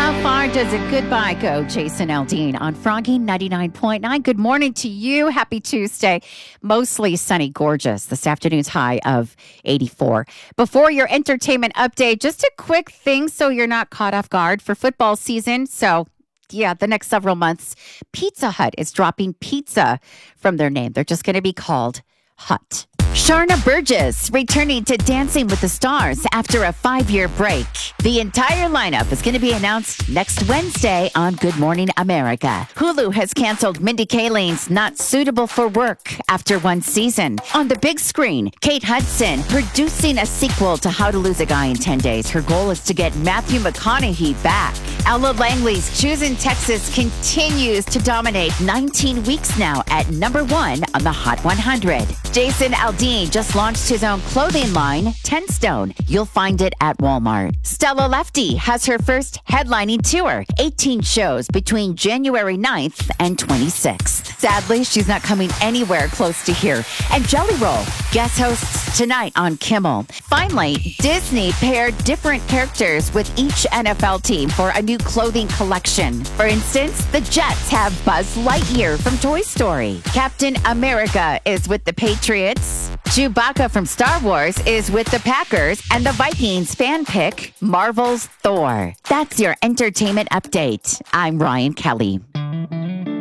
How far does a goodbye go, Jason Aldean on Froggy 99.9? Good morning to you. Happy Tuesday. Mostly sunny, gorgeous. This afternoon's high of 84. Before your entertainment update, just a quick thing so you're not caught off guard for football season. So, yeah, the next several months, Pizza Hut is dropping pizza from their name. They're just going to be called Hut. Sharna Burgess returning to Dancing with the Stars after a 5-year break. The entire lineup is going to be announced next Wednesday on Good Morning America. Hulu has canceled Mindy Kaling's Not Suitable for Work after one season. On the big screen, Kate Hudson producing a sequel to How to Lose a Guy in 10 Days. Her goal is to get Matthew McConaughey back. Ella Langley's Choosing Texas continues to dominate 19 weeks now at number 1 on the Hot 100. Jason Aldean just launched his own clothing line, 10 Stone. You'll find it at Walmart. Stella Lefty has her first headlining tour, 18 shows between January 9th and 26th. Sadly, she's not coming anywhere close to here. And Jelly Roll guest hosts tonight on Kimmel. Finally, Disney paired different characters with each NFL team for a new clothing collection. For instance, the Jets have Buzz Lightyear from Toy Story. Captain America is with the Patriots. Chewbacca from Star Wars is with the Packers, and the Vikings fan pick Marvel's Thor. That's your entertainment update. I'm Ryan Kelly.